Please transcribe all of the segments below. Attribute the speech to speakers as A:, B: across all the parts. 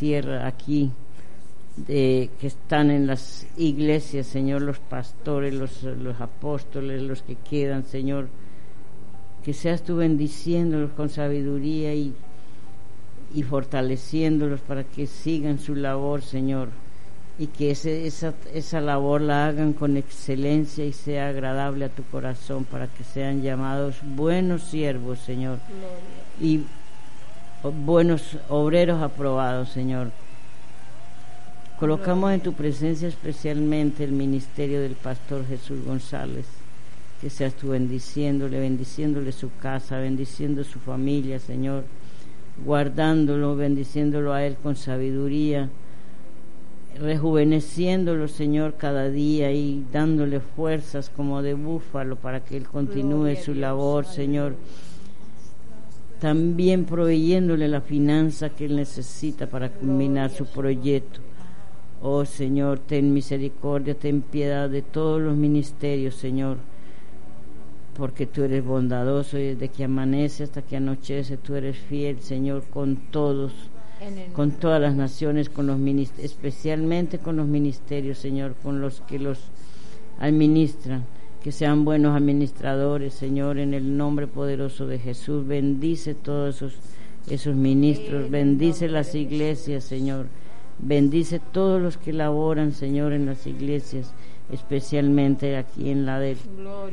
A: tierra aquí, que están en las iglesias, Señor, los pastores, los apóstoles, los que quedan, Señor, que seas tú bendiciéndolos con sabiduría y fortaleciéndolos para que sigan su labor, Señor, y que esa labor la hagan con excelencia y sea agradable a tu corazón, para que sean llamados buenos siervos, Señor, y buenos obreros aprobados, Señor. Colocamos en tu presencia especialmente el ministerio del pastor Jesús González, que seas tú bendiciéndole su casa, bendiciendo su familia, Señor, guardándolo, bendiciéndolo a él con sabiduría, rejuveneciéndolo, Señor, cada día y dándole fuerzas como de búfalo para que él continúe su labor, Señor. También proveyéndole la finanza que él necesita para culminar su proyecto. Oh Señor, ten misericordia, ten piedad de todos los ministerios, Señor, porque tú eres bondadoso y desde que amanece hasta que anochece tú eres fiel, Señor, con todos, con todas las naciones, con los especialmente con los ministerios, Señor, con los que los administran, que sean buenos administradores, Señor, en el nombre poderoso de Jesús. Bendice todos esos ministros, bendice las iglesias, Señor, bendice todos los que laboran, Señor, en las iglesias, especialmente aquí en la de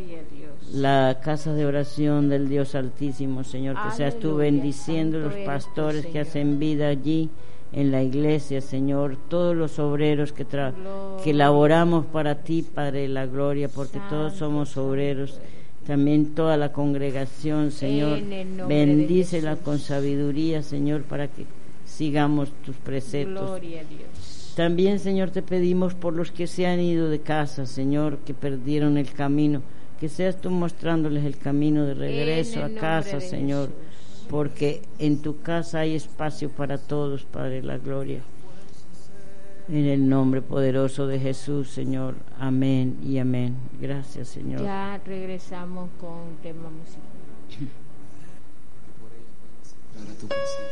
A: la casa de oración del Dios Altísimo, Señor, que seas tú bendiciendo los pastores que hacen vida allí en la iglesia, Señor, todos los obreros que laboramos para ti, Padre de la gloria, porque todos somos obreros, también toda la congregación, Señor, bendícela con sabiduría, Señor, para que sigamos tus preceptos. También, Señor, te pedimos por los que se han ido de casa, Señor, que perdieron el camino, que seas tú mostrándoles el camino de regreso a casa, Señor, porque en tu casa hay espacio para todos, Padre de la gloria. En el nombre poderoso de Jesús, Señor. Amén y amén. Gracias, Señor.
B: Ya regresamos con un tema musical.